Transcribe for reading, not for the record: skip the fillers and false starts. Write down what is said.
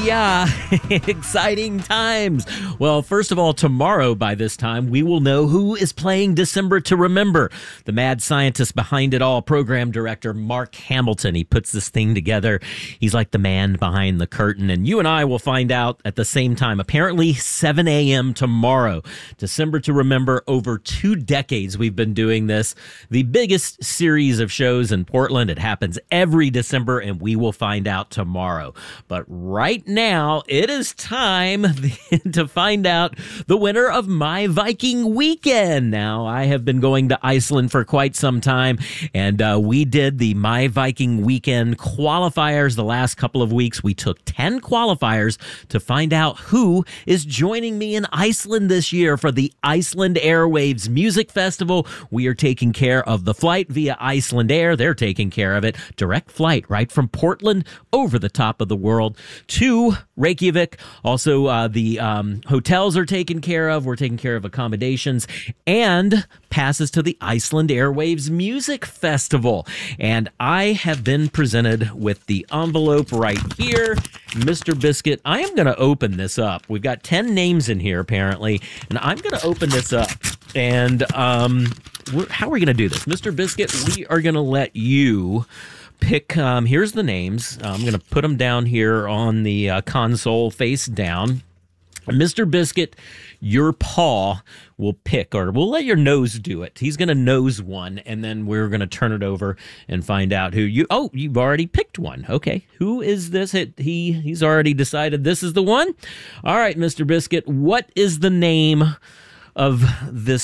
yeah, exciting times. Well, first of all, tomorrow by this time, we will know who is playing December to Remember. The mad scientist behind it all, program director Mark Hamilton. He puts this thing together. He's like the man behind the curtain, and you and I will find out at the same time. Apparently, 7 a.m. tomorrow. December to Remember. Over 2 decades we've been doing this. The biggest series of shows in Portland. It happens every December, and we will find out tomorrow. But right now, it is time to find out the winner of My Viking Weekend. Now, I have been going to Iceland for quite some time, and we did the My Viking Weekend qualifiers the last couple of weeks. We took 10 qualifiers to find out who is joining me in Iceland this year for the Iceland Airwaves Music Festival. We are taking care of the flight via Icelandair. They're taking care of it. Direct flight right from Portland over the top of the world to Reykjavik. Also, the hotels are taken care of. We're taking care of accommodations and passes to the Iceland Airwaves Music Festival. And I have been presented with the envelope right here. Mr. Biscuit, I am going to open this up. We've got 10 names in here, apparently, and I'm going to open this up. And how are we going to do this? Mr. Biscuit, we are going to let you pick. Here's the names. I'm going to put them down here on the console face down. Mr. Biscuit, your paw will pick, or we'll let your nose do it. He's going to nose one, and then we're going to turn it over and find out who you... Oh, you've already picked one. Okay. Who is this? He's already decided this is the one. All right, Mr. Biscuit, what is the name of this